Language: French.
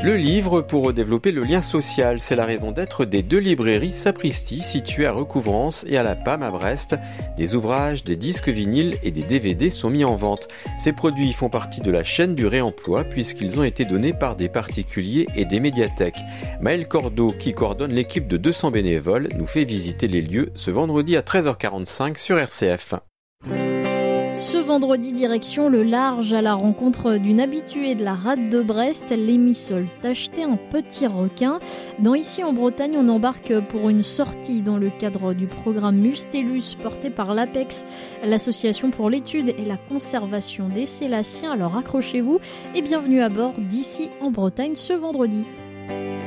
Le livre pour développer le lien social, c'est la raison d'être des deux librairies Sapristi situées à Recouvrance et à la PAM à Brest. Des ouvrages, des disques vinyles et des DVD sont mis en vente. Ces produits font partie de la chaîne du réemploi puisqu'ils ont été donnés par des particuliers et des médiathèques. Maël Cordeau, qui coordonne l'équipe de 200 bénévoles, nous fait visiter les lieux ce vendredi à 13h45 sur RCF. Ce vendredi, direction le large à la rencontre d'une habituée de la rade de Brest, l'émissole tacheté, un petit requin. Dans Ici en Bretagne, on embarque pour une sortie dans le cadre du programme Mustélus porté par l'APEX, l'association pour l'étude et la conservation des sélaciens. Alors accrochez-vous et bienvenue à bord d'Ici en Bretagne ce vendredi.